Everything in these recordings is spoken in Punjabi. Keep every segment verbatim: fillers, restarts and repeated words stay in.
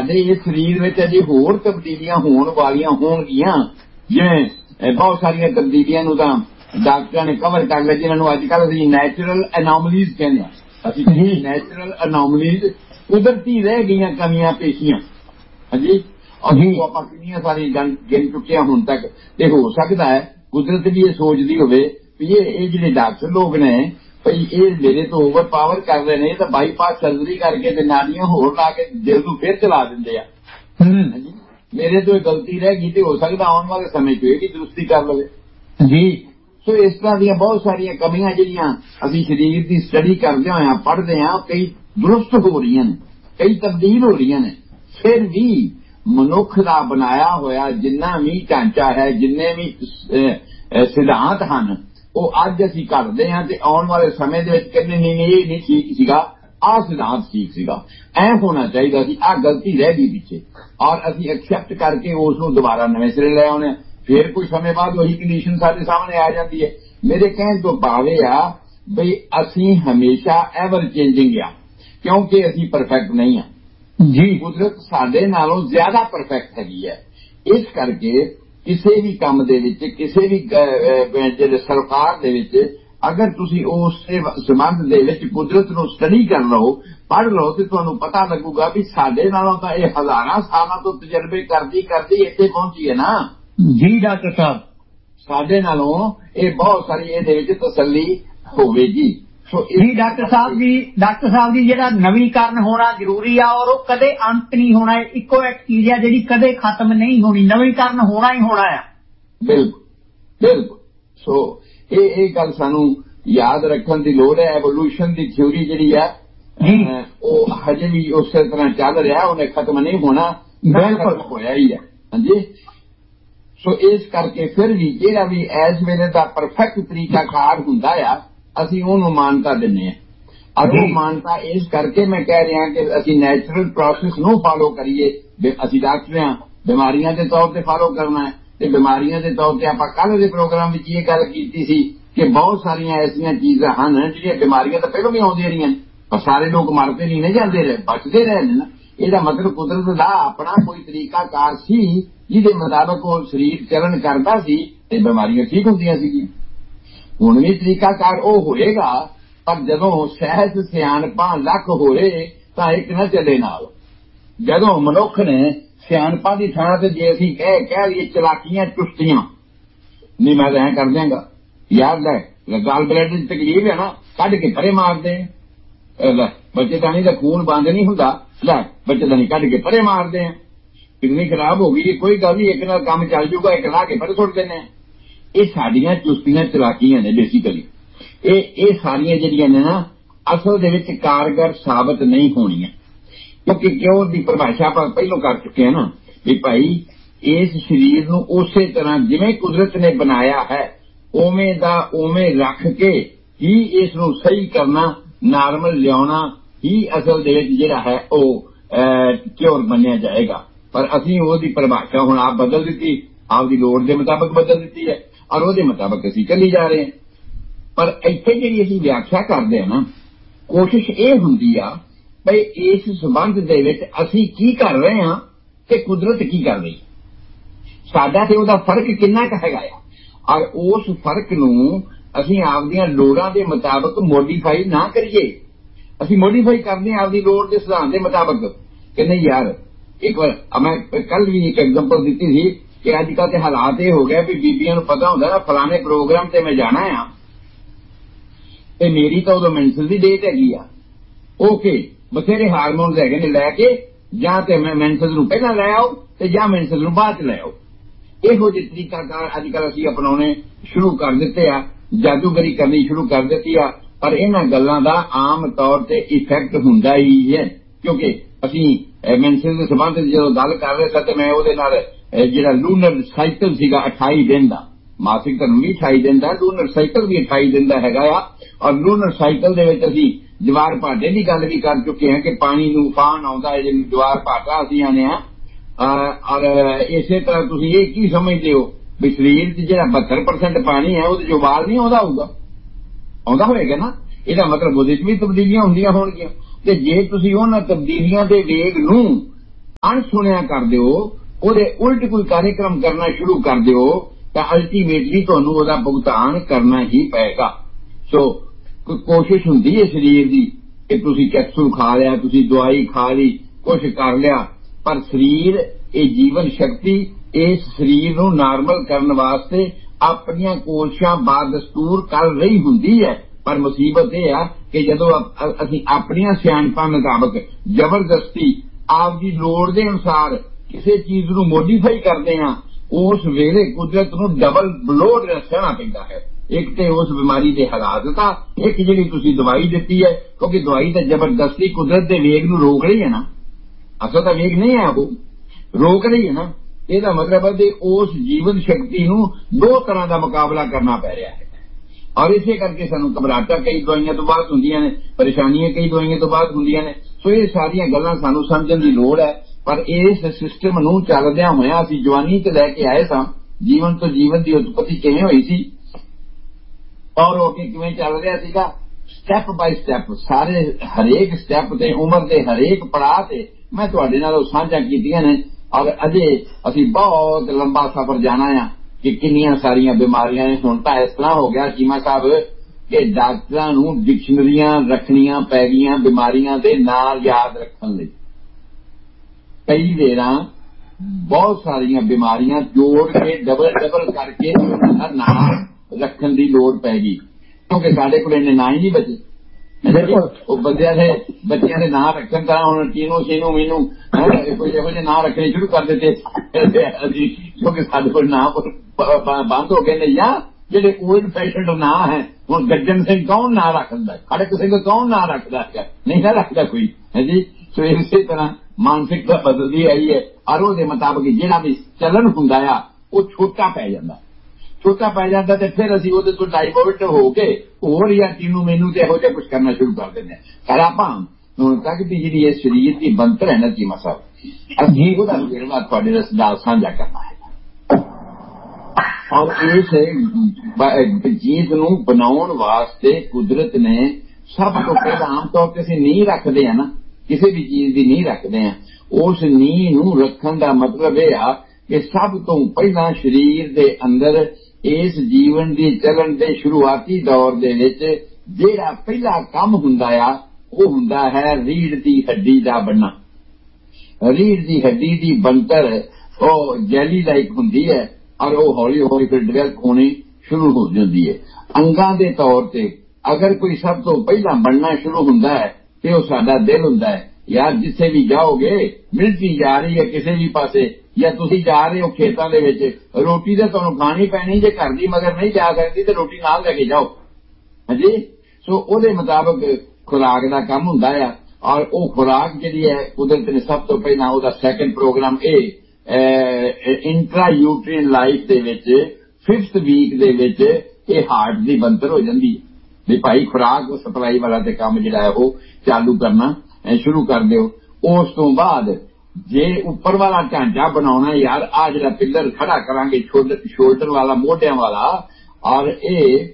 ਸਾਡੇ ਇਸ ਸਰੀਰ ਵਿੱਚ ਅਜੇ ਹੋਰ ਤਬਦੀਲੀਆਂ ਹੋਣ ਵਾਲੀਆਂ ਹੋਣਗੀਆਂ, ਜਿਵੇਂ ਬਹੁਤ ਸਾਰੀਆਂ ਤਬਦੀਲੀਆਂ ਨੂੰ ਤਾਂ ਡਾਕਟਰਾਂ ਨੇ ਕਵਰ ਕਰ ਲਿਆ, ਜਿਹਨਾਂ ਨੂੰ ਅੱਜ ਕੱਲ੍ਹ ਅਸੀਂ ਨੈਚੁਰਲ ਅਨੋਮਲੀਜ਼ ਕਹਿੰਦੇ ਹਾਂ। ਅਸੀਂ ਨੈਚੁਰਲ ਅਨੋਮਲੀਜ਼ ਕੁਦਰਤੀ ਰਹਿ ਗਈਆਂ ਕਮੀਆਂ ਪੇਸ਼ੀਆਂ। ਹਾਂਜੀ, ਉਹ ਆਪਾਂ ਕਿੰਨੀਆਂ ਸਾਰੀਆਂ ਗਿਣ ਚੁੱਕੇ ਹਾਂ ਹੁਣ ਤੱਕ। ਤੇ ਹੋ ਸਕਦਾ ਹੈ ਕੁਦਰਤ ਵੀ ਇਹ ਸੋਚਦੀ ਹੋਵੇ ਵੀ ਇਹ ਇਹ ਜਿਹੜੇ ਡਾਕਟਰ ਲੋਕ ਨੇ ਭਈ ਇਹ ਮੇਰੇ ਤੋਂ ਓਵਰ ਪਾਵਰ ਕਰ ਰਹੇ ਨੇ, ਇਹ ਤਾਂ ਬਾਈਪਾਸ ਸਰਜਰੀ ਕਰਕੇ ਤੇ ਨਾੜੀਆਂ ਹੋਰ ਲਾ ਕੇ ਦਿਲ ਨੂੰ ਫਿਰ ਚਲਾ ਦਿੰਦੇ ਆ। ਹਾਂਜੀ, ਮੇਰੇ ਤੋਂ ਇਹ ਗਲਤੀ ਰਹਿ ਗਈ ਤੇ ਹੋ ਸਕਦਾ ਆਉਣ ਵਾਲੇ ਸਮੇਂ 'ਚ ਇਹ ਵੀ ਦਰੁਸਤੀ ਕਰ ਲਵੇ ਜੀ। ਸੋ ਇਸ ਤਰ੍ਹਾਂ ਦੀਆਂ ਬਹੁਤ ਸਾਰੀਆਂ ਕਮੀਆਂ ਜਿਹੜੀਆਂ ਅਸੀਂ ਸਰੀਰ ਦੀ ਸਟੱਡੀ ਕਰਦੇ ਹੋਇਆ ਪੜ੍ਹਦੇ ਹਾਂ, ਕਈ ਦਰੁਸਤ ਹੋ ਰਹੀਆਂ ਨੇ, ਕਈ ਤਬਦੀਲ ਹੋ ਰਹੀਆਂ ਨੇ। ਫਿਰ ਵੀ ਮਨੁੱਖ ਦਾ ਬਣਾਇਆ ਹੋਇਆ ਜਿੰਨਾ ਵੀ ਢਾਂਚਾ ਹੈ, ਜਿੰਨੇ ਵੀ ਸਿਧਾਂਤ ਹਨ, ਉਹ ਅੱਜ ਅਸੀਂ ਕਰਦੇ ਹਾਂ ਤੇ ਆਉਣ ਵਾਲੇ ਸਮੇਂ ਦੇ ਵਿੱਚ ਕਹਿੰਦੇ ਨਹੀਂ ਨਹੀਂ ਇਹ ਨਹੀਂ ਠੀਕ ਸੀਗਾ, ਆਹ ਸਿਧਾਂਤ ਠੀਕ ਸੀਗਾ, ਐ ਹੋਣਾ ਚਾਹੀਦਾ ਸੀ, ਆਹ ਗਲਤੀ ਰਹਿ ਗਈ ਪਿੱਛੇ, ਔਰ ਅਸੀਂ ਐਕਸੈਪਟ ਕਰਕੇ ਉਸ ਨੂੰ ਦੁਬਾਰਾ ਨਵੇਂ ਸਿਰੇ ਲੈ ਆਉਣੇ। ਫਿਰ ਕੁਝ ਸਮੇਂ ਬਾਅਦ ਉਹੀ ਕੰਡੀਸ਼ਨ ਸਾਡੇ ਸਾਹਮਣੇ ਆ ਜਾਂਦੀ ਹੈ। ਮੇਰੇ ਕਹਿਣ ਤੋਂ ਭਾਵ ਇਹ ਆ ਬਈ ਅਸੀਂ ਹਮੇਸ਼ਾ ਐਵਰ ਚੇਂਜਿੰਗ ਆ, ਕਿਉਂਕਿ ਅਸੀਂ ਪਰਫੈਕਟ ਨਹੀਂ ਆ ਜੀ। ਕੁਦਰਤ ਸਾਡੇ ਨਾਲੋਂ ਜ਼ਿਆਦਾ ਪਰਫੈਕਟ ਹੈਗੀ ਹੈ। ਇਸ ਕਰਕੇ ਕਿਸੇ ਵੀ ਕੰਮ ਦੇ ਵਿੱਚ, ਕਿਸੇ ਵੀ ਜਿਹੜੇ ਸਰਕਾਰ ਦੇ ਵਿੱਚ, ਅਗਰ ਤੁਸੀਂ ਉਸ ਸੰਬੰਧ ਦੇ ਵਿੱਚ ਕੁਦਰਤ ਨੂੰ ਸਟੱਡੀ ਕਰ ਲਓ, ਪੜ੍ਹ ਲਓ, ਤੇ ਤੁਹਾਨੂੰ ਪਤਾ ਲੱਗੂਗਾ ਵੀ ਸਾਡੇ ਨਾਲੋਂ ਤਾਂ ਇਹ ਹਜ਼ਾਰਾਂ ਸਾਲਾਂ ਤੋਂ ਤਜਰਬੇ ਕਰਦੀ ਕਰਦੀ ਇੱਥੇ ਪਹੁੰਚੀ ਹੈ ਨਾ ਜੀ ਡਾਕਟਰ ਸਾਹਿਬ। ਸਾਡੇ ਨਾਲੋਂ ਇਹ ਬਹੁਤ ਸਾਰੀ ਇਹਦੇ ਵਿੱਚ ਤਸੱਲੀ ਹੋਵੇਗੀ। ਸੋ ਜੀ ਡਾਕਟਰ ਸਾਹਿਬ ਜੀ, ਡਾਕਟਰ ਸਾਹਿਬ ਜੀ ਜਿਹੜਾ ਨਵੀਕਰਨ ਹੋਣਾ ਜ਼ਰੂਰੀ ਆ, ਔਰ ਉਹ ਕਦੇ ਅੰਤ ਨਹੀਂ ਹੋਣਾ। ਇੱਕੋ ਇੱਕ ਚੀਜ਼ ਆ ਜਿਹੜੀ ਕਦੇ ਖਤਮ ਨਹੀਂ ਹੋਣੀ, ਨਵੀਕਰਨ ਹੋਣਾ ਹੀ ਹੋਣਾ ਆ। ਬਿਲਕੁਲ ਬਿਲਕੁਲ। ਸੋ ਇਹ ਇਹ ਗੱਲ ਸਾਨੂੰ ਯਾਦ ਰੱਖਣ ਦੀ ਲੋੜ ਹੈ। ਐਵੋਲੂਸ਼ਨ ਦੀ ਥਿਊਰੀ ਜਿਹੜੀ ਹੈ ਉਹ ਹਜੇ ਵੀ ਉਸੇ ਤਰ੍ਹਾਂ ਚੱਲ ਰਿਹਾ, ਉਹਨੇ ਖਤਮ ਨਹੀਂ ਹੋਣਾ, ਬਿਲਕੁਲ ਹੋਇਆ ਹੀ ਹੈ। ਹਾਂਜੀ, ਸੋ ਇਸ ਕਰਕੇ ਫਿਰ ਵੀ ਜਿਹੜਾ ਵੀ ਇਸ ਵੇਲੇ ਦਾ ਪਰਫੈਕਟ ਤਰੀਕਾਕਾਰ ਹੁੰਦਾ ਆ, ਅਸੀਂ ਉਹਨੂੰ ਮਾਨਤਾ ਦਿੰਦੇ ਹਾਂ। ਔਰ ਉਹ ਮਾਨਤਾ ਇਸ ਕਰਕੇ ਮੈਂ ਕਹਿ ਰਿਹਾ ਕਿ ਅਸੀਂ ਨੈਚੁਰਲ ਪ੍ਰੋਸੈਸ ਨੂੰ ਫਾਲੋ ਕਰੀਏ। ਅਸੀਂ ਡਾਕਟਰ ਹਾਂ, ਬਿਮਾਰੀਆਂ ਦੇ ਤੌਰ ਤੇ ਫਾਲੋ ਕਰਨਾ ਹੈ, ਤੇ ਬਿਮਾਰੀਆਂ ਦੇ ਤੌਰ ਤੇ ਆਪਾਂ ਕੱਲ੍ਹ ਦੇ ਪ੍ਰੋਗਰਾਮ ਵਿੱਚ ਇਹ ਗੱਲ ਕੀਤੀ ਸੀ ਕਿ ਬਹੁਤ ਸਾਰੀਆਂ ਐਸੀਆਂ ਚੀਜ਼ਾਂ ਹਨ ਜਿਹੜੀਆਂ ਬਿਮਾਰੀਆਂ ਤਾਂ ਪਹਿਲਾਂ ਵੀ ਆਉਂਦੀਆਂ ਰਹੀਆਂ, ਪਰ ਸਾਰੇ ਲੋਕ ਮਰਦੇ ਨਹੀਂ ਨੇ, ਜਾਂਦੇ ਰਹੇ, ਬਚਦੇ ਰਹੇ ਨੇ ਨਾ। ਇਹਦਾ ਮਤਲਬ ਕੁਦਰਤ ਦਾ ਆਪਣਾ ਕੋਈ ਤਰੀਕਾਕਾਰ ਸੀ ਜਿਹਦੇ ਮੁਤਾਬਕ ਉਹ ਸਰੀਰ ਚਲਨ ਕਰਦਾ ਸੀ ਤੇ ਬਿਮਾਰੀਆਂ ਠੀਕ ਹੁੰਦੀਆਂ ਸੀਗੀਆਂ। ਹੁਣ ਵੀ ਤਰੀਕਾਕਾਰ ਉਹ ਹੋਏਗਾ, ਪਰ ਜਦੋਂ ਸਹਿਜ ਸਿਆਣਪਾਂ ਲੱਖ ਹੋਏ ਤਾਂ ਇੱਕ ਨਾ ਚੱਲੇ ਨਾਲ। ਜਦੋਂ ਮਨੁੱਖ ਨੇ ਸਿਆਣਪਾਂ ਦੀ ਥਾਂ ਤੇ ਜੇ ਅਸੀਂ ਕਹਿ ਕਹਿ ਲਈਏ ਚਲਾਕੀਆਂ ਚੁਸਤੀਆਂ, ਨਹੀਂ ਮੈਂ ਤਾਂ ਐਂ ਕਰ ਦਿਆਂਗਾ, ਯਾਰ ਲੈ ਗਾਲ ਬਲੱਡ ਦੀ ਤਕਲੀਫ ਹੈ ਨਾ, ਕੱਢ ਕੇ ਪਰੇ ਮਾਰਦੇ ਲੈ, ਬੱਚੇਦਾਨੀ ਦਾ ਖੂਨ ਬੰਦ ਨਹੀਂ ਹੁੰਦਾ, ਲੈ ਬੱਚੇਦਾਨੀ ਕੱਢ ਕੇ ਪਰੇ ਮਾਰਦੇ ਆ, ਕਿਡਨੀ ਖਰਾਬ ਹੋ ਗਈ, ਕੋਈ ਗੱਲ ਨਹੀਂ, ਇੱਕ ਨਾਲ ਕੰਮ ਚੱਲ ਜੂਗਾ, ਇੱਕ ਲਾ ਕੇ ਪਰੇ ਸੁੱਟ ਦਿੰਦੇ ਆ। ਇਹ ਸਾਡੀਆਂ ਚੁਸਤੀਆਂ ਚਲਾਕੀਆਂ ਨੇ ਬੇਸਿਕਲੀ। ਇਹ ਇਹ ਸਾਰੀਆਂ ਜਿਹੜੀਆਂ ਨੇ ਨਾ ਅਸਲ ਦੇ ਵਿੱਚ ਕਾਰਗਰ ਸਾਬਤ ਨਹੀਂ ਹੋਣੀਆਂ, ਕਿਉਂਕਿ ਕਿਉਂ ਦੀ ਪਰਿਭਾਸ਼ਾ ਆਪਾਂ ਪਹਿਲਾਂ ਕਰ ਚੁੱਕੇ ਹਾਂ ਨਾ ਵੀ ਭਾਈ ਇਸ ਸਰੀਰ ਨੂੰ ਉਸੇ ਤਰ੍ਹਾਂ ਜਿਵੇਂ ਕੁਦਰਤ ਨੇ ਬਣਾਇਆ ਹੈ ਉਵੇਂ ਦਾ ਉਵੇਂ ਰੱਖ ਕੇ ਹੀ ਇਸ ਨੂੰ ਸਹੀ ਕਰਨਾ, ਨਾਰਮਲ ਲਿਆਉਣਾ ਹੀ ਅਸਲ ਦੇ ਵਿੱਚ ਜਿਹੜਾ ਹੈ ਉਹ ਕਿਉਰ ਮੰਨਿਆ ਜਾਏਗਾ। ਪਰ ਅਸੀਂ ਉਹਦੀ ਪਰਿਭਾਸ਼ਾ ਹੁਣ ਆਪ ਬਦਲ ਦਿੱਤੀ, ਆਪਦੀ ਲੋੜ ਦੇ ਮੁਤਾਬਕ ਬਦਲ ਦਿੱਤੀ ਹੈ, ਔਰ ਉਹਦੇ ਮੁਤਾਬਕ ਅਸੀਂ ਚੱਲੀ ਜਾ ਰਹੇ ਹਾਂ। ਪਰ ਇੱਥੇ ਜਿਹੜੀ ਅਸੀਂ ਵਿਆਖਿਆ ਕਰਦੇ ਹਾਂ ਨਾ, ਕੋਸ਼ਿਸ਼ ਇਹ ਹੁੰਦੀ ਆ ਬਈ ਇਸ ਸੰਬੰਧ ਦੇ ਵਿੱਚ ਅਸੀਂ ਕੀ ਕਰ ਰਹੇ ਹਾਂ ਤੇ ਕੁਦਰਤ ਕੀ ਕਰ ਰਹੀ, ਸਾਡਾ ਤੇ ਉਹਦਾ ਫਰਕ ਕਿੰਨਾ ਕੁ ਹੈਗਾ ਆ, ਔਰ ਉਸ ਫਰਕ ਨੂੰ ਅਸੀਂ ਆਪਦੀਆਂ ਲੋੜਾਂ ਦੇ ਮੁਤਾਬਕ ਮੋਡੀਫਾਈ ਨਾ ਕਰੀਏ। ਅਸੀਂ ਮੋਡੀਫਾਈ ਕਰਦੇ ਹਾਂ ਆਪਦੀ ਲੋੜ ਦੇ ਸਿਧਾਂਤ ਦੇ ਮੁਤਾਬਕ ਕਿ ਨਹੀਂ ਯਾਰ। ਇੱਕ ਵਾਰ ਮੈਂ ਕੱਲ ਵੀ ਇੱਕ ਐਗਜ਼ਾਮਪਲ ਦਿੱਤੀ ਸੀ ਕਿ ਅੱਜ ਕੱਲ੍ਹ ਤੇ ਹਾਲਾਤ ਇਹ ਹੋ ਗਏ ਵੀ ਬੀਬੀਆਂ ਨੂੰ ਪਤਾ ਹੁੰਦਾ ਨਾ ਫਲਾਣੇ ਪ੍ਰੋਗਰਾਮ ਤੇ ਮੈਂ ਜਾਣਾ ਆ ਤੇ ਮੇਰੀ ਤਾਂ ਉਦੋਂ ਮੈਂਸਲ ਦੀ ਡੇਟ ਹੈਗੀ ਆ, ਓਕੇ ਬਥੇਰੇ ਹਾਰਮੋਨਸ ਹੈਗੇ ਨੇ, ਲੈ ਕੇ ਜਾਂ ਤੇ ਮੈਂ ਮੈਂਸਲ ਨੂੰ ਪਹਿਲਾਂ ਲੈ ਆਓ ਤੇ ਜਾਂ ਮੈਂਸਲ ਨੂੰ ਬਾਅਦ ਚ ਲੈ ਆਓ। ਇਹੋ ਜਿਹੇ ਤਰੀਕਾਕਾਰ ਅੱਜ ਕੱਲ੍ਹ ਅਸੀਂ ਅਪਣਾਉਣੇ ਸ਼ੁਰੂ ਕਰ ਦਿੱਤੇ ਆ, ਜਾਦੂਗਰੀ ਕਰਨੀ ਸ਼ੁਰੂ ਕਰ ਦਿੱਤੀ ਆ। ਪਰ ਇਹਨਾਂ ਗੱਲਾਂ ਦਾ ਆਮ ਤੌਰ ਤੇ ਇਫੈਕਟ ਹੁੰਦਾ ਹੀ ਹੈ, ਕਿਉਂਕਿ ਅਸੀਂ ਮੈਂਸਲ ਦੇ ਸੰਬੰਧ ਵਿੱਚ ਜਦੋਂ ਗੱਲ ਕਰ ਰਹੇ ਸੀ ਤੇ ਮੈਂ ਉਹਦੇ ਨਾਲ ਜਿਹੜਾ ਲੂਨਰ ਸਾਈਕਲ ਸੀਗਾ ਅਠਾਈ ਦਿਨ ਦਾ, ਮਾਸਿਕ ਧਰਮ ਵੀ ਅਠਾਈ ਦਿਨ ਦਾ, ਲੂਨਰ ਸਾਈਕਲ ਵੀ ਅਠਾਈ ਦਿਨ ਦਾ ਹੈਗਾ ਆ। ਔਰ ਲੂਨਰ ਸਾਈਕਲ ਦੇ ਵਿੱਚ ਅਸੀਂ ਜਵਾਰ ਭਾਟੇ ਦੀ ਗੱਲ ਵੀ ਕਰ ਚੁੱਕੇ ਹਾਂ ਕਿ ਪਾਣੀ ਨੂੰ ਉਫਾਨ ਆਉਂਦਾ ਹੈ, ਜਿਹਨੂੰ ਜਵਾਰ ਭਾਟਾ ਅਸੀਂ ਆਨੇ ਹਾਂ। ਔਰ ਇਸੇ ਤਰ੍ਹਾਂ ਤੁਸੀਂ ਇਹ ਕੀ ਸਮਝਦੇ ਹੋ ਵੀ ਸਰੀਰ 'ਚ ਜਿਹੜਾ ਬਹੱਤਰ ਪਰਸੈਂਟ ਪਾਣੀ ਹੈ ਉਹਦੇ 'ਚ ਉਬਾਲ ਨਹੀਂ ਆਉਂਦਾ ਹੋਊਗਾ, ਆਉਂਦਾ ਹੋਏਗਾ ਨਾ। ਇਹਦਾ ਮਤਲਬ ਉਹਦੇ 'ਚ ਵੀ ਤਬਦੀਲੀਆਂ ਹੁੰਦੀਆਂ ਹੋਣਗੀਆਂ, ਤੇ ਜੇ ਤੁਸੀਂ ਉਹਨਾਂ ਤਬਦੀਲੀਆਂ ਦੇ ਵੇਗ ਨੂੰ ਅਣਸੁਣਿਆ ਕਰ ਦਿਓ, ਉਹਦੇ ਉਲਟ ਕੋਈ ਕਾਰਿਆਕ੍ਰਮ ਕਰਨਾ ਸ਼ੁਰੂ ਕਰ ਦਿਓ ਤਾਂ ਅਲਟੀਮੇਟਲੀ ਤੁਹਾਨੂੰ ਉਹਦਾ ਭੁਗਤਾਨ ਕਰਨਾ ਹੀ ਪਏਗਾ। ਸੋ ਕੋਸ਼ਿਸ਼ ਹੁੰਦੀ ਹੈ ਸਰੀਰ ਦੀ ਕਿ ਤੁਸੀਂ ਕੈਪਸੂਲ ਖਾ ਲਿਆ, ਤੁਸੀਂ ਦਵਾਈ ਖਾ ਲਈ, ਕੁਛ ਕਰ ਲਿਆ, ਪਰ ਸਰੀਰ ਇਹ ਜੀਵਨ ਸ਼ਕਤੀ ਇਸ ਸਰੀਰ ਨੂੰ ਨਾਰਮਲ ਕਰਨ ਵਾਸਤੇ ਆਪਣੀਆਂ ਕੋਸ਼ਿਸ਼ਾਂ ਬਾਦਸਤੂਰ ਕਰ ਰਹੀ ਹੁੰਦੀ ਹੈ। ਪਰ ਮੁਸੀਬਤ ਇਹ ਆ ਕਿ ਜਦੋਂ ਅਸੀਂ ਆਪਣੀਆਂ ਸਿਆਣਪਾਂ ਮੁਤਾਬਕ ਜ਼ਬਰਦਸਤੀ ਆਪਦੀ ਲੋੜ ਦੇ ਅਨੁਸਾਰ ਕਿਸੇ ਚੀਜ਼ ਨੂੰ ਮੋਡੀਫਾਈ ਕਰਦੇ ਹਾਂ, ਉਸ ਵੇਲੇ ਕੁਦਰਤ ਨੂੰ ਡਬਲ ਬਲੋਡ ਸਹਿਣਾ ਪੈਂਦਾ ਹੈ। ਇੱਕ ਤੇ ਉਸ ਬਿਮਾਰੀ ਦੇ ਹਾਲਾਤ ਤਾਂ, ਇੱਕ ਜਿਹੜੀ ਤੁਸੀਂ ਦਵਾਈ ਦਿੱਤੀ ਹੈ, ਕਿਉਂਕਿ ਦਵਾਈ ਤਾਂ ਜ਼ਬਰਦਸਤੀ ਕੁਦਰਤ ਦੇ ਵੇਗ ਨੂੰ ਰੋਕ ਰਹੀ ਹੈ ਨਾ, ਅਸਲ ਤਾਂ ਵੇਗ ਨਹੀਂ ਹੈ, ਉਹ ਰੋਕ ਰਹੀ ਹੈ ਨਾ। ਇਹਦਾ ਮਤਲਬ ਹੈ ਕਿ ਉਸ ਜੀਵਨ ਸ਼ਕਤੀ ਨੂੰ ਦੋ ਤਰ੍ਹਾਂ ਦਾ ਮੁਕਾਬਲਾ ਕਰਨਾ ਪੈ ਰਿਹਾ ਹੈ। ਔਰ ਇਸੇ ਕਰਕੇ ਸਾਨੂੰ ਘਬਰਾਹਟਾਂ ਕਈ ਦਵਾਈਆਂ ਤੋਂ ਬਾਅਦ ਹੁੰਦੀਆਂ ਨੇ, ਪਰੇਸ਼ਾਨੀਆਂ ਕਈ ਦਵਾਈਆਂ ਤੋਂ ਬਾਅਦ ਹੁੰਦੀਆਂ ਨੇ। ਸੋ ਇਹ ਸਾਰੀਆਂ ਗੱਲਾਂ ਸਾਨੂੰ ਸਮਝਣ ਦੀ ਲੋੜ ਹੈ। ਪਰ ਇਸ ਸਿਸਟਮ ਨੂੰ ਚੱਲਦਿਆਂ ਹੋਇਆਂ ਅਸੀਂ ਜਵਾਨੀ ਤੇ ਲੈ ਕੇ ਆਏ ਸਾਂ, ਜੀਵਨ ਤੋਂ ਜੀਵਨ ਦੀ ਉਤਪਤੀ ਕਿਵੇਂ ਹੋਈ ਸੀ ਔਰ ਉਹ ਕਿਵੇਂ ਚੱਲ ਰਿਹਾ ਸੀਗਾ, ਸਟੈਪ ਬਾਈ ਸਟੈਪ, ਸਾਰੇ ਹਰੇਕ ਸਟੈਪ ਤੇ ਉਮਰ ਦੇ ਹਰੇਕ ਪੜਾਅ ਤੇ ਮੈਂ ਤੁਹਾਡੇ ਨਾਲ ਉਹ ਸਾਂਝਾ ਕੀਤੀਆਂ ਨੇ। ਔਰ ਅਜੇ ਅਸੀਂ ਬਹੁਤ ਲੰਬਾ ਸਫ਼ਰ ਜਾਣਾ ਆ ਕਿ ਕਿੰਨੀਆਂ ਸਾਰੀਆਂ ਬਿਮਾਰੀਆਂ ਨੇ। ਹੁਣ ਤਾਂ ਇਸ ਤਰ੍ਹਾਂ ਹੋ ਗਿਆ ਚੀਮਾ ਸਾਹਿਬ ਕਿ ਡਾਕਟਰਾਂ ਨੂੰ ਡਿਕਸ਼ਨਰੀਆਂ ਰੱਖਣੀਆਂ ਪੈ ਗਈਆਂ ਬਿਮਾਰੀਆਂ ਦੇ ਨਾਂ ਯਾਦ ਰੱਖਣ ਲਈ। ਕਈ ਵੇਰਾਂ ਬਹੁਤ ਸਾਰੀਆਂ ਬਿਮਾਰੀਆਂ ਜੋੜ ਕੇ ਡਬਲ ਡਬਲ ਕਰਕੇ ਉਹਦਾ ਨਾਂ ਰੱਖਣ ਦੀ ਲੋੜ ਪੈ ਗਈ, ਕਿਉਂਕਿ ਸਾਡੇ ਕੋਲ ਇੰਨੇ ਨਾਂ ਹੀ ਨਹੀਂ ਬਚੇ। ਉਹ ਬੰਦਿਆਂ ਦੇ ਬੱਚਿਆਂ ਦੇ ਨਾਂ ਰੱਖਣ ਤਾਂ ਹੁਣ ਚੀਨੂ ਸ਼ੀਨੂ ਮੀਨੂ ਕੋਈ ਇਹੋ ਜਿਹੇ ਨਾਂ ਰੱਖਣੇ ਸ਼ੁਰੂ ਕਰ ਦਿੱਤੇ ਅਸੀਂ, ਕਿਉਂਕਿ ਸਾਡੇ ਕੋਲ ਨਾਂ ਬੰਦ ਹੋ ਗਏ ਨੇ। ਜਾਂ ਜਿਹੜੇ ਓਲਡ ਫੈਸ਼ਨਡ ਨਾਂ ਹੈ, ਹੁਣ ਗੱਜਣ ਸਿੰਘ ਕੌਣ ਨਾਂ ਰੱਖਦਾ, ਖੜਕ ਸਿੰਘ ਕੌਣ ਨਾਂ ਰੱਖਦਾ ਹੈ, ਨਹੀਂ ਨਾ ਰੱਖਦਾ ਕੋਈ ਹੈ ਜੀ। ਸੋ ਇਸੇ ਤਰ੍ਹਾਂ ਮਾਨਸਿਕਤਾ ਬਦਲਦੀ ਆਈ ਹੈ ਔਰ ਉਹਦੇ ਮੁਤਾਬਕ ਜਿਹੜਾ ਵੀ ਚੱਲਣ ਹੁੰਦਾ ਆ ਉਹ ਛੋਟਾ ਪੈ ਜਾਂਦਾ ਛੋਟਾ ਪੈ ਜਾਂਦਾ ਤੇ ਫਿਰ ਅਸੀਂ ਉਹਦੇ ਤੋਂ ਡਾਈਵਰਟ ਹੋ ਕੇ ਹੋਰ ਜਾਂ ਕਿਨੂੰ ਮੈਨੂੰ ਤੇ ਇਹੋ ਜਿਹਾ ਕੁਝ ਕਰਨਾ ਸ਼ੁਰੂ ਕਰ ਦਿੰਦੇ ਹਾਂ। ਪਰ ਆਪਾਂ ਹੁਣ ਤੱਕ ਦੀ ਜਿਹੜੀ ਇਹ ਸਰੀਰ ਦੀ ਬਣਤਰ ਹੈ ਨਾ ਚੀਮਾ ਸਾਹਿਬ, ਅਸੀਂ ਉਹਦਾ ਵੇਰਵਾ ਤੁਹਾਡੇ ਨਾਲ ਸਾਂਝਾ ਕਰਨਾ ਹੈ। ਔਰ ਇਸ ਚੀਜ਼ ਨੂੰ ਬਣਾਉਣ ਵਾਸਤੇ ਕੁਦਰਤ ਨੇ ਸਭ ਤੋਂ ਪਹਿਲਾਂ ਆਮ ਤੌਰ ਤੇ ਅਸੀਂ ਨੀਂਹ ਰੱਖਦੇ ਹਾਂ ਨਾ, ਕਿਸੇ ਵੀ ਚੀਜ਼ ਦੀ ਨੀਂਹ ਰੱਖਦੇ ਹਾਂ। ਉਸ ਨੀਂਹ ਨੂੰ ਰੱਖਣ ਦਾ ਮਤਲਬ ਇਹ ਆ ਕਿ ਸਭ ਤੋਂ ਪਹਿਲਾਂ ਸਰੀਰ ਦੇ ਅੰਦਰ ਇਸ ਜੀਵਨ ਦੀ ਚੱਲਣ ਦੇ ਸ਼ੁਰੂਆਤੀ ਦੌਰ ਦੇ ਵਿੱਚ ਜਿਹੜਾ ਪਹਿਲਾ ਕੰਮ ਹੁੰਦਾ ਆ ਉਹ ਹੁੰਦਾ ਹੈ ਰੀੜ੍ਹ ਦੀ ਹੱਡੀ ਦਾ ਬਣਨਾ। ਰੀੜ੍ਹ ਦੀ ਹੱਡੀ ਦੀ ਬਣਤਰ ਉਹ ਜੈਲੀ ਲਾਈਕ ਹੁੰਦੀ ਹੈ ਔਰ ਉਹ ਹੌਲੀ ਹੌਲੀ ਫਿਰ ਡਿਵੈਲਪ ਹੋਣੀ ਸ਼ੁਰੂ ਹੋ ਜਾਂਦੀ ਹੈ। ਅੰਗਾਂ ਦੇ ਤੌਰ ਤੇ ਅਗਰ ਕੋਈ ਸਭ ਤੋਂ ਪਹਿਲਾਂ ਬਣਨਾ ਸ਼ੁਰੂ ਹੁੰਦਾ ਹੈ ਤੇ ਉਹ ਸਾਡਾ ਦਿਲ ਹੁੰਦਾ ਹੈ। ਯਾਰ ਜਿੱਥੇ ਵੀ ਜਾਓਗੇ, ਮਿਲਟਰੀ ਜਾ ਰਹੀ ਹੈ ਕਿਸੇ ਵੀ ਪਾਸੇ, ਜਾਂ ਤੁਸੀਂ ਜਾ ਰਹੇ ਹੋ ਖੇਤਾਂ ਦੇ ਵਿੱਚ, ਰੋਟੀ ਤਾਂ ਤੁਹਾਨੂੰ ਖਾਣੀ ਪੈਣੀ, ਜੇ ਘਰ ਦੀ ਮਗਰ ਨਹੀਂ ਜਾ ਸਕਦੀ ਤੇ ਰੋਟੀ ਨਾਲ ਲੈ ਕੇ ਜਾਓ ਹਾਂਜੀ। ਸੋ ਉਹਦੇ ਮੁਤਾਬਕ ਖੁਰਾਕ ਦਾ ਕੰਮ ਹੁੰਦਾ ਆ ਔਰ ਉਹ ਖੁਰਾਕ ਜਿਹੜੀ ਹੈ ਕੁਦਰਤ ਨੇ ਸਭ ਤੋਂ ਪਹਿਲਾਂ ਉਹਦਾ ਸੈਕੰਡ ਪ੍ਰੋਗਰਾਮ ਇਹ ਇੰਟਰਾ ਯੂਟਰੀਨ ਲਾਈਫ ਦੇ ਵਿੱਚ ਫਿਫਥ ਵੀਕ ਦੇ ਵਿੱਚ ਇਹ ਹਾਰਟ ਦੀ ਬਣਤਰ ਹੋ ਜਾਂਦੀ ਹੈ ਵੀ ਭਾਈ ਖੁਰਾਕ ਸਪਲਾਈ ਵਾਲਾ ਤੇ ਕੰਮ ਜਿਹੜਾ ਹੈ ਉਹ ਚਾਲੂ ਕਰਨਾ ਸ਼ੁਰੂ ਕਰ ਦਿਓ। ਉਸ ਤੋਂ ਬਾਅਦ ਜੇ ਉੱਪਰ ਵਾਲਾ ਢਾਂਚਾ ਬਣਾਉਣਾ, ਯਾਰ ਆ ਜਿਹੜਾ ਪਿੱਲਰ ਖੜਾ ਕਰਾਂਗੇ ਸ਼ੋਲਡਰ ਵਾਲਾ, ਮੋਢਿਆਂ ਵਾਲਾ, ਔਰ ਇਹ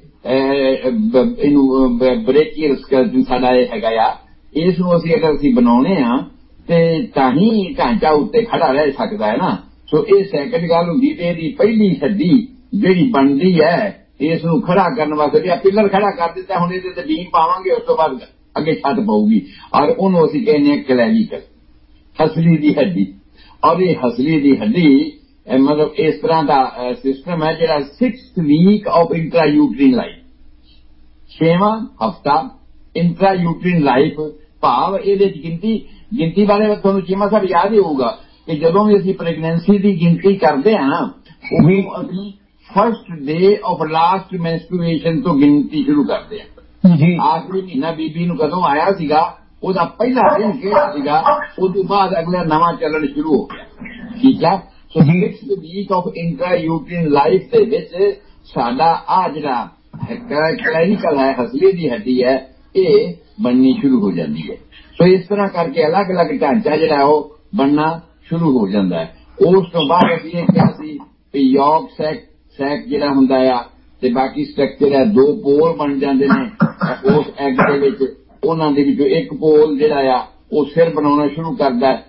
ਇਹਨੂੰ ਬ੍ਰੇਕੀਅਲ ਸਕੈਲਟਨ ਸਾਡਾ ਇਹ ਹੈਗਾ ਆ, ਇਸ ਨੂੰ ਅਸੀਂ ਅਗਰ ਅਸੀਂ ਬਣਾਉਣੇ ਆ ਤੇ ਤਾਂ ਹੀ ਢਾਂਚਾ ਉੱਤੇ ਖੜਾ ਰਹਿ ਸਕਦਾ ਹੈ ਨਾ। ਸੋ ਇਹ ਸੈਕੰਡ ਗੱਲ ਹੁੰਦੀ ਤੇ ਇਹਦੀ ਪਹਿਲੀ ਹੱਡੀ ਜਿਹੜੀ ਬਣਦੀ ਹੈ ਇਸ ਨੂੰ ਖੜਾ ਕਰਨ ਵਾਸਤੇ ਵੀ ਆ ਪਿੱਲਰ ਖੜਾ ਕਰ ਦਿੱਤਾ, ਹੁਣ ਇਹਦੇ ਤੇ ਬੀਮ ਪਾਵਾਂਗੇ, ਉਸ ਤੋਂ ਬਾਅਦ ਅੱਗੇ ਛੱਤ ਪਊਗੀ ਔਰ ਉਹਨੂੰ ਅਸੀਂ ਕਹਿੰਦੇ ਹਾਂ ਕਲੈਵੀਕਲ, ਹਸਲੀ ਦੀ ਹੱਡੀ। ਔਰ ਇਹ ਹਸਲੀ ਦੀ ਹੱਡੀ ਮਤਲਬ ਇਸ ਤਰ੍ਹਾਂ ਦਾ ਸਿਸਟਮ ਹੈ ਜਿਹੜਾ sixth week of intra ਯੂਟਰੀਨ life, ਛੇਵਾਂ ਹਫਤਾ ਇੰਟਰਾ ਯੂਟਰੀਨ ਲਾਈਫ, ਭਾਵ ਇਹਦੇ ਚ ਗਿਣਤੀ ਗਿਣਤੀ ਬਾਰੇ ਤੁਹਾਨੂੰ ਚੀਮਾ ਸਾਹਿਬ ਯਾਦ ਹੀ ਹੋਊਗਾ ਕਿ ਜਦੋਂ ਵੀ ਅਸੀਂ ਪ੍ਰੈਗਨੈਂਸੀ ਦੀ ਗਿਣਤੀ ਕਰਦੇ ਹਾਂ ਉਹ ਵੀ ਅਸੀਂ ਫਸਟ ਡੇ ਆਫ ਲਾਸਟ ਮੈਂਸਟਰੂਏਸ਼ਨ ਤੋਂ ਗਿਣਤੀ ਸ਼ੁਰੂ ਕਰਦੇ ਹਾਂ। ਆਖਰੀ ਮਹੀਨਾ ਬੀਬੀ ਨੂੰ ਕਦੋਂ ਆਇਆ ਸੀਗਾ ਉਹਦਾ ਪਹਿਲਾ ਦਿਨ ਕਿਹੜਾ ਸੀਗਾ, ਉਸ ਤੋਂ ਬਾਅਦ ਅਗਲਾ ਨਵਾਂ ਚੱਲਣ ਸ਼ੁਰੂ ਹੋ ਗਿਆ। ਠੀਕ ਹੈ। ਸੋ sixth week of intra ਯੂਟਰੀਨ life ਦੇ ਵਿੱਚ ਸਾਡਾ ਆ ਜਿਹੜਾ ਕਲੈਵੀਕਲ ਹੈ, ਹਸਲੀ ਦੀ ਹੱਡੀ ਹੈ, ਇਹ ਬਣਨੀ ਸ਼ੁਰੂ ਹੋ ਜਾਂਦੀ ਹੈ। ਸੋ ਇਸ ਤਰ੍ਹਾਂ ਕਰਕੇ ਅਲੱਗ ਅਲੱਗ ਢਾਂਚਾ ਜਿਹੜਾ ਉਹ ਬਣਨਾ ਸ਼ੁਰੂ ਹੋ ਜਾਂਦਾ ਹੈ। ਉਸ ਤੋਂ ਬਾਅਦ ਅਸੀਂ ਇਹ ਕਿਹਾ ਸੀ ਕਿ ਯੋਗ ਸੈਕ ਸੈਕ ਜਿਹੜਾ ਹੁੰਦਾ ਆ ਤੇ ਬਾਕੀ ਸਟਰਕਚਰ ਹੈ, ਦੋ ਪੋਲ ਬਣ ਜਾਂਦੇ ਨੇ ਉਸ ਐਗ ਦੇ ਵਿੱਚ। ਉਹਨਾਂ ਦੇ ਵਿੱਚੋਂ ਇੱਕ ਪੋਲ ਜਿਹੜਾ ਆ ਉਹ ਸਿਰ ਬਣਾਉਣਾ ਸ਼ੁਰੂ ਕਰਦਾ ਹੈ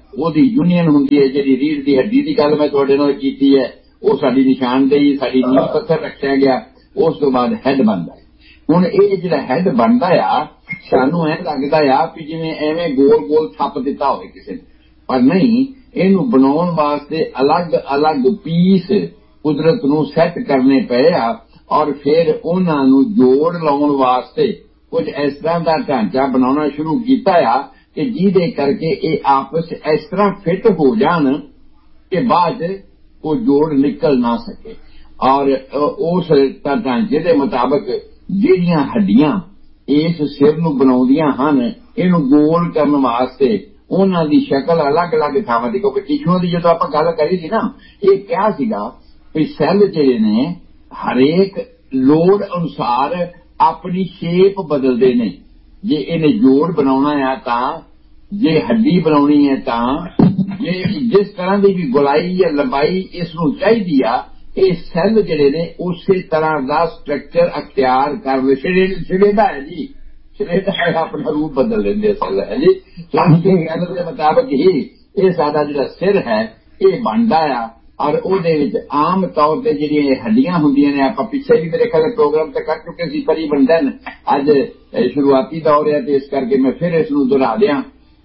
ਉਹਦੀ ਯੂਨੀਅਨ ਹੁੰਦੀ ਹੈ ਜਿਹੜੀ ਰੀੜ੍ਹ ਦੀ ਹੱਡੀ ਦੀ ਗੱਲ ਮੈਂ ਤੁਹਾਡੇ ਨਾਲ ਕੀਤੀ ਹੈ, ਉਹ ਸਾਡੀ ਨਿਸ਼ਾਨਦੇਹੀ, ਸਾਡੀ ਨੀਂਹ ਪੱਥਰ ਰੱਖਿਆ ਗਿਆ। ਉਸ ਤੋਂ ਬਾਅਦ ਹੈਡ ਬਣਦਾ। ਹੁਣ ਇਹ ਜਿਹੜਾ ਹੈਡ ਬਣਦਾ ਆ, ਸਾਨੂੰ ਐਂ ਲੱਗਦਾ ਆ ਵੀ ਜਿਵੇਂ ਐਵੇਂ ਗੋਲ ਗੋਲ ਥੱਪ ਦਿੱਤਾ ਹੋਵੇ ਕਿਸੇ ਨੇ, ਪਰ ਨਹੀਂ, ਇਹਨੂੰ ਬਣਾਉਣ ਵਾਸਤੇ ਅਲੱਗ ਅਲੱਗ ਪੀਸ ਕੁਦਰਤ ਨੂੰ ਸੈੱਟ ਕਰਨੇ ਪਏ ਆ, ਔਰ ਫਿਰ ਉਹਨਾਂ ਨੂੰ ਜੋੜ ਲਾਉਣ ਵਾਸਤੇ ਕੁਝ ਇਸ ਤਰ੍ਹਾਂ ਦਾ ਢਾਂਚਾ ਬਣਾਉਣਾ ਸ਼ੁਰੂ ਕੀਤਾ ਆ ਕਿ ਜਿਹਦੇ ਕਰਕੇ ਇਹ ਆਪਸ ਇਸ ਤਰ੍ਹਾਂ ਫਿੱਟ ਹੋ ਜਾਣ ਕਿ ਬਾਅਦ ਉਹ ਜੋੜ ਨਿਕਲ ਨਾ ਸਕੇ। ਔਰ ਉਸ ਢਾਂਚੇ ਦੇ ਮੁਤਾਬਕ ਜਿਹੜੀਆਂ ਹੱਡੀਆਂ ਇਸ ਸਿਰ ਨੂੰ ਬਣਾਉਂਦੀਆਂ ਹਨ, ਇਹਨੂੰ ਗੋਲ ਕਰਨ ਵਾਸਤੇ ਉਹਨਾਂ ਦੀ ਸ਼ਕਲ ਅਲੱਗ ਅਲੱਗ ਥਾਵਾਂ ਦੀ, ਕਿਉਂਕਿ ਟਿਸ਼ੂਆਂ ਦੀ ਜਦੋਂ ਆਪਾਂ ਗੱਲ ਕਰੀ ਸੀ ਨਾ, ਇਹ ਕਿਹਾ ਸੀਗਾ ਵੀ ਸੈੱਲ ਜਿਹੜੇ ਨੇ ਹਰੇਕ ਲੋੜ ਅਨੁਸਾਰ ਆਪਣੀ ਸ਼ੇਪ ਬਦਲਦੇ ਨੇ। ਜੇ ਇਹਨੇ ਜੋੜ ਬਣਾਉਣਾ ਆ ਤਾਂ, ਜੇ ਹੱਡੀ ਬਣਾਉਣੀ ਹੈ ਤਾਂ, ਜੇ ਜਿਸ ਤਰ੍ਹਾਂ ਦੀ ਵੀ ਗੁਲਾਈ ਜਾਂ ਲੰਬਾਈ ਇਸ ਨੂੰ ਚਾਹੀਦੀ ਆ, ਇਹ ਸੈੱਲ ਜਿਹੜੇ ਨੇ ਉਸੇ ਤਰ੍ਹਾਂ ਦਾ ਸਟਰਕਚਰ ਅਖਤਿਆਰ ਕਰ ਸਿਰੇਦਾ ਹੈ ਜੀ, ਸਿਰੇਦਾ ਹੈ, ਆਪਣਾ ਰੂਪ ਬਦਲ ਲੈਂਦੇ ਸੈੱਲ ਹੈ ਜੀ। ਗੱਲ ਦੇ ਮੁਤਾਬਕ ਹੀ ਇਹ ਸਾਡਾ ਜਿਹੜਾ ਸਿਰ ਹੈ ਇਹ ਬਣਦਾ ਆ। ਔਰ ਉਹਦੇ ਵਿੱਚ ਆਮ ਤੌਰ ਤੇ ਜਿਹੜੀਆਂ ਹੱਡੀਆਂ ਹੁੰਦੀਆਂ ਨੇ, ਆਪਾਂ ਪਿੱਛੇ ਵੀ ਮੇਰੇ ਖਿਆਲ ਪ੍ਰੋਗਰਾਮ ਤੇ ਕਰ ਚੁੱਕੇ ਸੀ ਪਰੀ ਬੰਧਨ, ਅੱਜ ਸ਼ੁਰੂਆਤੀ ਦੌਰ ਹੈ ਤੇ ਇਸ ਕਰਕੇ ਮੈਂ ਫਿਰ ਇਸ ਨੂੰ ਦੁਹਰਾ ਦਿਆਂ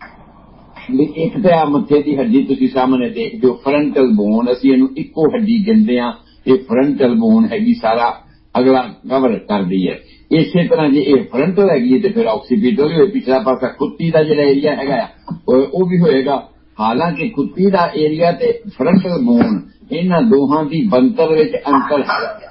ਵੀ ਇੱਕ ਤਾਂ ਆ ਮੱਥੇ ਦੀ ਹੱਡੀ ਤੁਸੀਂ ਸਾਹਮਣੇ ਦੇਖਦੇ ਹੋ, ਫਰੰਟਲ ਬੋਨ, ਅਸੀਂ ਇਹਨੂੰ ਇੱਕੋ ਹੱਡੀ ਕਹਿੰਦੇ ਆ। ਇਹ ਫਰੰਟਲ ਬੋਨ ਹੈਗੀ, ਸਾਰਾ ਅਗਲਾ ਕਵਰ ਕਰਦੀ ਹੈ। ਇਸੇ ਤਰ੍ਹਾਂ ਜੇ ਇਹ ਫਰੰਟਲ ਹੈਗੀ ਤੇ ਫਿਰ ਆਕਸੀਪੀਟਲ ਵੀ ਹੋਏ, ਪਿਛਲਾ ਪਾਸਾ ਕੁੱਤੀ ਦਾ ਜਿਹੜਾ ਏਰੀਆ ਹੈਗਾ ਉਹ ਵੀ ਹੋਏਗਾ। ਹਾਲਾਂਕਿ ਕੁੱਤੀ ਦਾ ਏਰੀਆ ਤੇ ਫਰੰਟਲ ਬੋਨ, ਇਹਨਾਂ ਦੋਹਾਂ ਦੀ ਬਣਤਰ ਵਿੱਚ ਅੰਤਰ ਹੈ।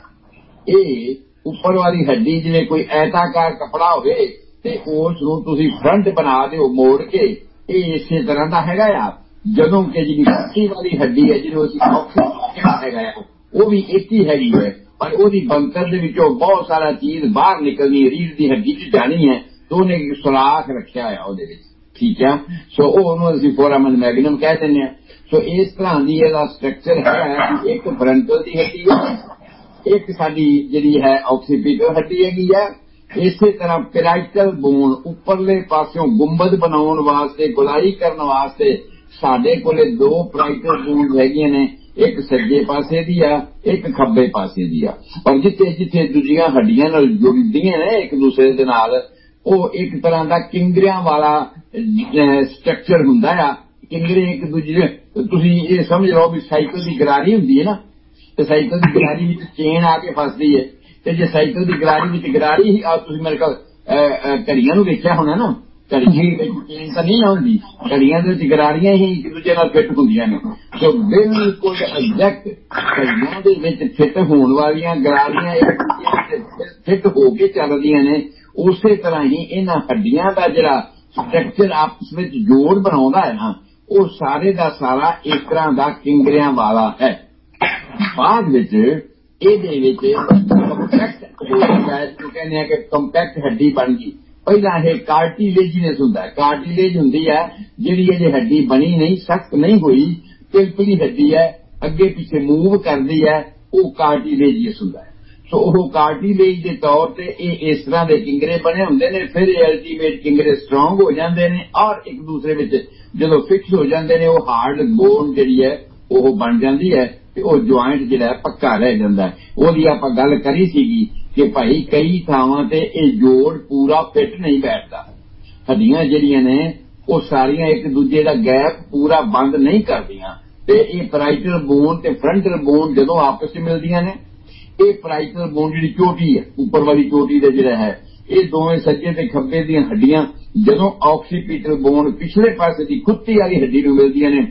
ਇਹ ਉੱਪਰ ਵਾਲੀ ਹੱਡੀ ਜਿਵੇਂ ਕੋਈ ਐਤਾਕਾਰ ਕੱਪੜਾ ਹੋਵੇ ਤੇ ਉਸ ਨੂੰ ਤੁਸੀਂ ਫਰੰਟ ਬਣਾ ਦਿਓ ਮੋੜ ਕੇ, ਇਹ ਇਸੇ ਤਰ੍ਹਾਂ ਦਾ ਹੈਗਾ ਆ। ਜਦੋਂ ਕਿ ਜਿਹੜੀ ਕੁੱਤੀ ਵਾਲੀ ਹੱਡੀ ਹੈ ਜਿਹਨੂੰ ਅਸੀਂ ਆਕਸੀਪੀਟਲ ਹੈਗਾ ਆ, ਉਹ ਵੀ ਇੱਕ ਹੀ ਹੈਗੀ ਹੈ, ਪਰ ਉਹਦੀ ਬਣਤਰ ਦੇ ਵਿੱਚੋਂ ਬਹੁਤ ਸਾਰਾ ਚੀਜ਼ ਬਾਹਰ ਨਿਕਲਣੀ, ਰੀੜ੍ਹ ਦੀ ਹੱਡੀ 'ਚ ਜਾਣੀ ਹੈ, ਤਾਂ ਉਹਨੇ ਸੁਰਾਖ ਰੱਖਿਆ ਹੋਇਆ ਉਹਦੇ ਵਿੱਚ, ਠੀਕ ਹੈ। ਸੋ ਉਹ ਉਹਨੂੰ ਅਸੀਂ ਫੋਰਾਮਨ ਮੈਗਨਮ ਕਹਿ ਦਿੰਦੇ ਹਾਂ। ਸੋ ਇਸ ਤਰ੍ਹਾਂ ਦੀ ਇਹਦਾ ਸਟਰਕਚਰ ਹੈ। ਇੱਕ ਫਰੰਟਲ ਦੀ ਹੱਡੀ ਹੈ, ਇੱਕ ਸਾਡੀ ਜਿਹੜੀ ਹੈ ਆਕਸੀਪੀਟਲ ਹੱਡੀ ਹੈਗੀ ਹੈ। ਇਸੇ ਤਰ੍ਹਾਂ ਪੈਰਾਈਟਲ ਬੋਨ, ਉੱਪਰਲੇ ਪਾਸਿਓਂ ਗੁੰਬਦ ਬਣਾਉਣ ਵਾਸਤੇ, ਗੁਲਾਈ ਕਰਨ ਵਾਸਤੇ ਸਾਡੇ ਕੋਲੇ ਦੋ ਪੈਰਾਈਟਲ ਬੋਨ ਹੈਗੀਆਂ ਨੇ, ਇੱਕ ਸੱਜੇ ਪਾਸੇ ਦੀ ਆ, ਇੱਕ ਖੱਬੇ ਪਾਸੇ ਦੀ ਆ। ਔਰ ਜਿੱਥੇ ਜਿੱਥੇ ਦੂਜੀਆਂ ਹੱਡੀਆਂ ਨਾਲ ਜੁੜਦੀਆਂ ਨੇ ਇੱਕ ਦੂਸਰੇ ਦੇ ਨਾਲ, ਉਹ ਇੱਕ ਤਰ੍ਹਾਂ ਦਾ ਕਿੰਗਰਿਆਂ ਵਾਲਾ ਸਟਰਕਚਰ ਹੁੰਦਾ ਆ। ਕਿੰਗਰੇ ਇੱਕ ਦੂਜੇ, ਤੁਸੀਂ ਇਹ ਸਮਝ ਲਓ ਵੀ ਸਾਈਕਲ ਦੀ ਗਰਾਰੀ ਹੁੰਦੀ ਹੈ ਨਾ, ਤੇ ਸਾਈਕਲ ਦੀ ਗਰਾਰੀ ਵਿੱਚ ਚੇਨ ਆ ਕੇ ਫਸਦੀ ਹੈ, ਤੇ ਜੇ ਸਾਈਕਲ ਦੀ ਗਰਾਰੀ ਵਿੱਚ ਗਰਾਰੀ ਹੀ ਆ, ਤੁਸੀਂ ਮੇਰੇ ਕੋਲ ਘੜੀਆਂ ਨੂੰ ਵੇਖਿਆ ਹੋਣਾ ਨਾ, ਘੜੀ ਵਿੱਚ ਚੇਨ ਤਾਂ ਨਹੀਂ ਨਾ ਹੁੰਦੀ, ਘੜੀਆਂ ਦੇ ਵਿੱਚ ਗਰਾਰੀਆਂ ਹੀ ਇੱਕ ਦੂਜੇ ਨਾਲ ਫਿੱਟ ਹੁੰਦੀਆਂ ਨੇ। ਸੋ ਬਿਲਕੁਲ ਐਗਜ਼ੈਕਟ ਘੜੀਆਂ ਦੇ ਵਿੱਚ ਫਿੱਟ ਹੋਣ ਵਾਲੀਆਂ ਗਰਾਰੀਆਂ ਇੱਕ ਦੂਜੇ ਫਿੱਟ ਹੋ ਕੇ ਚੱਲਦੀਆਂ ਨੇ। ਉਸੇ ਤਰ੍ਹਾਂ ਹੀ ਇਹਨਾਂ ਹੱਡੀਆਂ ਦਾ ਜਿਹੜਾ ਸਟਰਕਚਰ ਆਪਸ ਵਿੱਚ ਜੋੜ ਬਣਾਉਂਦਾ ਹੈ ਨਾ, ਉਹ ਸਾਰੇ ਦਾ ਸਾਰਾ ਇਸ ਤਰ੍ਹਾਂ ਦਾ ਕਿੰਗਰਿਆਂ ਵਾਲਾ ਹੈ। ਬਾਅਦ ਵਿੱਚ ਇਹਦੇ ਵਿੱਚ ਕੰਪੈਕਟ ਕਹਿੰਦੇ ਆ ਕਿ ਕੰਪੈਕਟ ਹੱਡੀ ਬਣ ਗਈ। ਪਹਿਲਾਂ ਇਹ ਕਾਰਟੀਲੇਜੀਨਸ ਹੁੰਦਾ ਹੈ, ਕਾਰਟੀਲੇਜ ਹੁੰਦੀ ਹੈ ਜਿਹੜੀ ਇਹ ਹੱਡੀ ਬਣੀ ਨਹੀਂ, ਸਖਤ ਨਹੀਂ ਹੋਈ, ਪਿਲਪਲੀ ਹੱਡੀ ਹੈ, ਅੱਗੇ ਪਿੱਛੇ ਮੂਵ ਕਰਦੀ ਹੈ, ਉਹ ਕਾਰਟੀਲੇਜੀਅਸ ਹੁੰਦਾ ਹੈ। ਸੋ ਉਹ ਕਾਰਟੀਲੇਜ ਦੇ ਤੌਰ ਤੇ ਇਹ ਇਸ ਤਰ੍ਹਾਂ ਦੇ ਕਿੰਗਰੇ ਬਣੇ ਹੁੰਦੇ ਨੇ। ਫਿਰ ਇਹ ਅਲਟੀਮੇਟ ਕਿੰਗਰੇ ਸਟਰੋਂਗ ਹੋ ਜਾਂਦੇ ਨੇ ਔਰ ਇੱਕ ਦੂਸਰੇ ਵਿੱਚ ਜਦੋਂ ਫਿਕਸ ਹੋ ਜਾਂਦੇ ਨੇ, ਉਹ ਹਾਰਡ ਬੋਨ ਜਿਹੜੀ ਹੈ ਉਹ ਬਣ ਜਾਂਦੀ ਹੈ ਤੇ ਉਹ ਜੁਆਇੰਟ ਜਿਹੜਾ ਪੱਕਾ ਰਹਿ ਜਾਂਦਾ ਹੈ। ਉਹਦੀ ਆਪਾਂ ਗੱਲ ਕਰੀ ਸੀਗੀ ਕਿ ਭਾਈ ਕਈ ਥਾਵਾਂ ਤੇ ਇਹ ਜੋੜ ਪੂਰਾ ਫਿੱਟ ਨਹੀਂ ਬੈਠਦਾ, ਹੱਡੀਆਂ ਜਿਹੜੀਆਂ ਨੇ ਉਹ ਸਾਰੀਆਂ ਇੱਕ ਦੂਜੇ ਦਾ ਗੈਪ ਪੂਰਾ ਬੰਦ ਨਹੀਂ ਕਰਦੀਆਂ, ਤੇ ਇਹ ਪੈਰਾਈਟਲ ਬੋਨ ਤੇ ਫਰੰਟਲ ਬੋਨ ਜਦੋਂ ਆਪਸ ਵਿੱਚ ਮਿਲਦੀਆਂ ਨੇ, ਇਹ ਪੈਰਾਈਟਲ ਬੋਨ ਜਿਹੜੀ ਚੋਟੀ ਹੈ, ਉੱਪਰ ਵਾਲੀ ਚੋਟੀ ਦਾ ਜਿਹੜਾ ਹੈ, ਇਹ ਦੋਵੇਂ ਸੱਜੇ ਤੇ ਖੱਬੇ ਦੀਆਂ ਹੱਡੀਆਂ ਜਦੋਂ ਆਕਸੀਪੀਟਲ ਬੋਨ ਪਿਛਲੇ ਪਾਸੇ ਦੀ ਕੁੱਤੀ ਵਾਲੀ ਹੱਡੀ ਨੂੰ ਮਿਲਦੀਆਂ ਨੇ,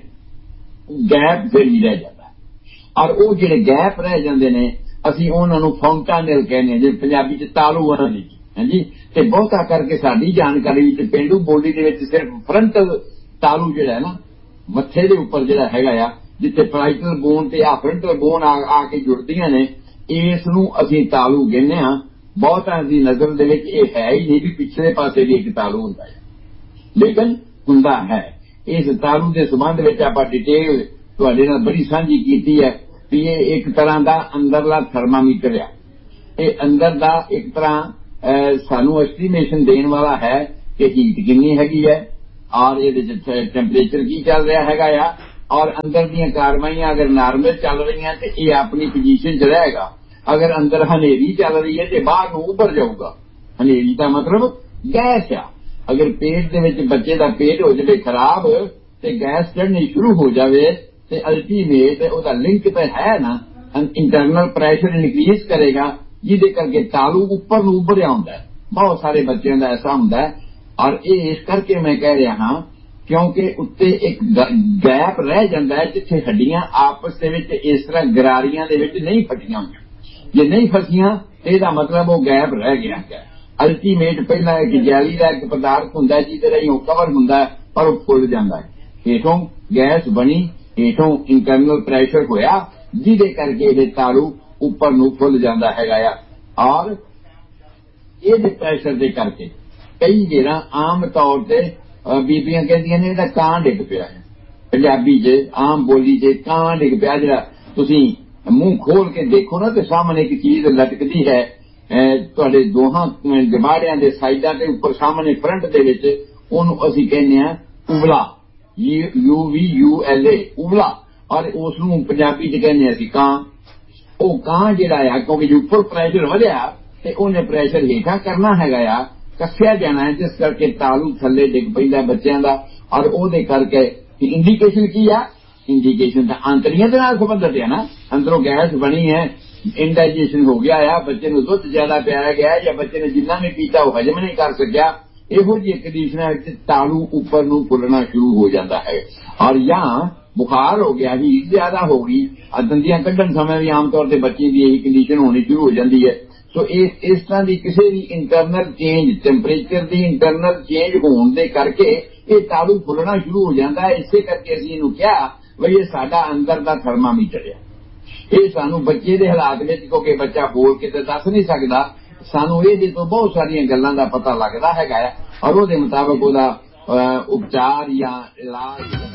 ਗੈਪ ਫਿਰ ਹੀ ਰਹਿ ਜਾਂਦਾ। ਔਰ ਉਹ ਜਿਹੜੇ ਗੈਪ ਰਹਿ ਜਾਂਦੇ ਨੇ ਅਸੀਂ ਉਹਨਾਂ ਨੂੰ ਫੌਂਟਾਨੇਲ ਕਹਿੰਦੇ ਹਾਂ, ਜਿਵੇਂ ਪੰਜਾਬੀ ਚ ਤਾਲੂ ਉਹਨਾਂ ਦੀ, ਹਾਂਜੀ। ਤੇ ਬਹੁਤਾ ਕਰਕੇ ਸਾਡੀ ਜਾਣਕਾਰੀ ਵਿੱਚ ਪੇਂਡੂ ਬੋਲੀ ਦੇ ਵਿੱਚ ਸਿਰਫ ਫਰੰਟਲ ਤਾਲੂ ਜਿਹੜਾ ਹੈ ਨਾ, ਮੱਥੇ ਦੇ ਉੱਪਰ ਜਿਹੜਾ ਹੈਗਾ ਆ, ਜਿੱਥੇ ਪੈਰਾਈਟਲ ਬੋਨ ਤੇ ਆ ਫਰੰਟਲ ਬੋਨ ਆ ਆ ਕੇ ਜੁੜਦੀਆਂ ਨੇ, ਇਸ ਨੂੰ ਅਸੀਂ ਤਾਲੂ ਕਹਿੰਦੇ ਹਾਂ। ਬਹੁਤਾਂ ਦੀ ਨਜ਼ਰ ਦੇ ਵਿੱਚ ਇਹ ਹੈ ਹੀ ਨਹੀਂ ਵੀ ਪਿਛਲੇ ਪਾਸੇ ਵੀ ਇੱਕ ਤਾਲੂ ਹੁੰਦਾ ਹੈ, ਲੇਕਿਨ ਹੁੰਦਾ ਹੈ। ਇਸ ਤਾਲੂ ਦੇ ਸੰਬੰਧ ਵਿੱਚ ਆਪਾਂ ਡਿਟੇਲ ਤੁਹਾਡੇ ਨਾਲ ਬੜੀ ਸਾਂਝੀ ਕੀਤੀ ਹੈ ਵੀ ਇਹ ਇੱਕ ਤਰ੍ਹਾਂ ਦਾ ਅੰਦਰਲਾ ਥਰਮਾਮੀਟਰ ਆ। ਇਹ ਅੰਦਰ ਦਾ ਇੱਕ ਤਰ੍ਹਾਂ ਸਾਨੂੰ ਐਸਟੀਮੇਸ਼ਨ ਦੇਣ ਵਾਲਾ ਹੈ ਕਿ ਹੀਟ ਕਿੰਨੀ ਹੈਗੀ ਹੈ, और ये टैंपरेचर की चल रहा हैगा और अंदर दी कारवाइयां अगर नॉर्मल चल रही हैं तो ये अपनी पोजीशन च रहेगा। अगर अंदर हनेरी चल रही है तो बाहर नूं उभर जाऊगा। हनेरी का मतलब गैस आ। अगर पेट दे विच बच्चे का पेट हो जाए खराब तो गैस चढ़नी शुरू हो जाए तो अल्टीमेट उसका लिंक तो है ना, इंटरनल प्रेशर इंक्रीज करेगा जिदे करके तालू उपर नूं उभरिया हुंदा है। बहुत सारे बच्चों का ऐसा हुंदा है और ये इस करके मैं कह रहा हाँ क्योंकि उत्ते एक गैप रह जाता है जिथे हड्डियां आपस दे विच इस तरह गरारियां दे विच नहीं फटियां हुई। जे नहीं फसियां इसका मतलब वो गैप रह गया है। अल्टीमेट पहला एक जैली का एक पदार्थ हुंदा है जिहदे राहीं कवर हुंदा है पर वो फुल जाता है। हेठों गैस बनी, हेठों इंटरनल प्रेशर होया जिहदे करके ये तालू उपर नूं फुल जाता है और ये प्रेशर दे करके कई जेरा आम तौर पर बीबियां कहदियां ने इहदा कां डिग पिया है। पंजाबी च आम बोली च कां डिग पिया, जिहड़ा तुसीं मूंह खोल के देखो ना तो सामने एक चीज लटकदी है तुहाडे दोहां जबाड़ियां दे साइडां ते उपर सामने फ्रंट दे विच, ओनूं असीं कहने आ उबला, you we U L A उबला, और उसनूं पंजाबी च कहने असीं कां। ਉਹ ਕਾਂ ਜਿਹੜਾ ਆ क्योंकि जो उपर प्रेशर ਵਧਿਆ ਤੇ ਉਹਨੇ प्रेशर ਹੇਠਾਂ करना हैगा आ, ਕੱਸਿਆ जाना है जिस करके तालू थले डिग पैंदा बच्चों का और ਉਹਦੇ करके इंडिकेशन की आ, इंडिकेशन तो आंतड़ियां दे नाल संबंधित है ना। अंदरों गैस बनी है, इंडाइजेशन हो गया है, बच्चे को दुध ज्यादा पियाया गया या बच्चे ने जिन्ना भी पीता वो हजम नहीं कर सकिया, ਇਹੋ ਜਿਹੀ कंडीशन तालू उपर नूं फुलना शुरू हो जाता है। और या बुखार हो गया, हीट ज्यादा हो गई, दंदियां कढ़न समय भी आमतौर पर बच्चे की यही कंडीशन होनी शुरू हो जाती है। सो इस इस तरह की किसी भी इंटरनल चेंज टेंपरेचर की इंटरनल चेंज होने के करके ये तालू फुलना शुरू हो जाता है। इसे करके असीं इहनूं कहा बई ये साडा अंदर का थर्मामीटर है। ये सानू बच्चे के हालात में क्योंकि बच्चा बोल के तो दस नहीं सकता, सानू ये तो बहुत सारिया गल्लां दा पता लगता है और उसके मुताबिक उसदा उपचार या इलाज